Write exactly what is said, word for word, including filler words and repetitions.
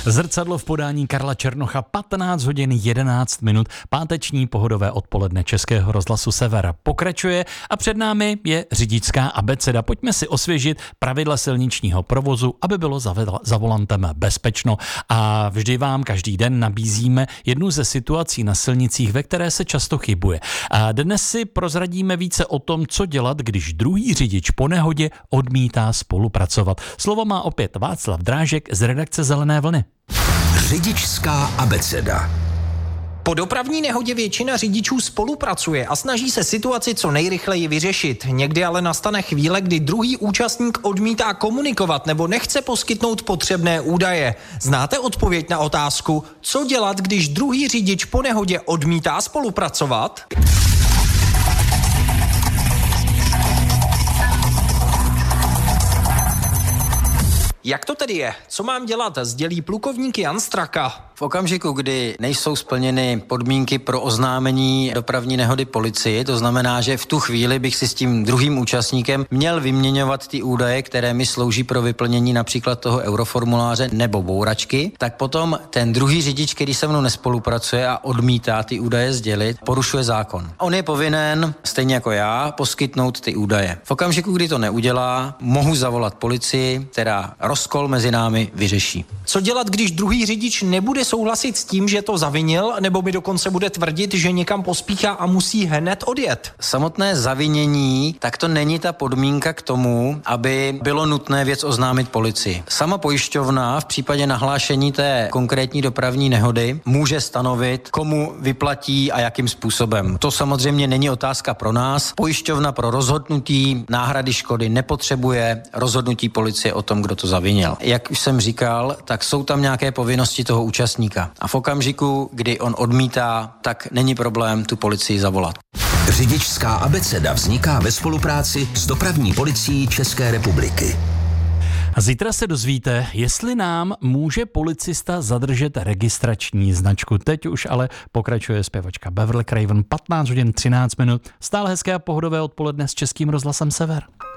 Zrcadlo v podání Karla Černocha, patnáct hodin jedenáct minut, páteční pohodové odpoledne Českého rozhlasu Sever pokračuje a před námi je řidičská abeceda. Pojďme si osvěžit pravidla silničního provozu, aby bylo za volantem bezpečno. A vždy vám každý den nabízíme jednu ze situací na silnicích, ve které se často chybuje. A dnes si prozradíme více o tom, co dělat, když druhý řidič po nehodě odmítá spolupracovat. Slovo má opět Václav Drážek z redakce Zelené vlny. Řidičská abeceda. Po dopravní nehodě většina řidičů spolupracuje a snaží se situaci co nejrychleji vyřešit. Někdy ale nastane chvíle, kdy druhý účastník odmítá komunikovat nebo nechce poskytnout potřebné údaje. Znáte odpověď na otázku, co dělat, když druhý řidič po nehodě odmítá spolupracovat? Jak to tedy je? Co mám dělat? Sdělí plukovník Jan Straka. V okamžiku, kdy nejsou splněny podmínky pro oznámení dopravní nehody policii, to znamená, že v tu chvíli bych si s tím druhým účastníkem měl vyměňovat ty údaje, které mi slouží pro vyplnění například toho euroformuláře nebo bouračky, tak potom ten druhý řidič, který se mnou nespolupracuje a odmítá ty údaje sdělit, porušuje zákon. On je povinen, stejně jako já, poskytnout ty údaje. V okamžiku, kdy to neudělá, mohu zavolat policii, která rozkol mezi námi vyřeší. Co dělat, když druhý řidič nebude souhlasit s tím, že to zavinil, nebo mi dokonce bude tvrdit, že někam pospíchá a musí hned odjet? Samotné zavinění, tak to není ta podmínka k tomu, aby bylo nutné věc oznámit policii. Sama pojišťovna v případě nahlášení té konkrétní dopravní nehody může stanovit, komu vyplatí a jakým způsobem. To samozřejmě není otázka pro nás. Pojišťovna pro rozhodnutí náhrady škody nepotřebuje rozhodnutí policie o tom, kdo to zavinil. Jak už jsem říkal, tak jsou tam nějaké povinnosti toho účastníka. A v okamžiku, kdy on odmítá, tak není problém tu policii zavolat. Řidičská abeceda vzniká ve spolupráci s dopravní policií České republiky. Zítra se dozvíte, jestli nám může policista zadržet registrační značku. Teď už ale pokračuje zpěvačka Beverly Craven, patnáct hodin třináct minut. Stále hezké a pohodové odpoledne s Českým rozhlasem Sever.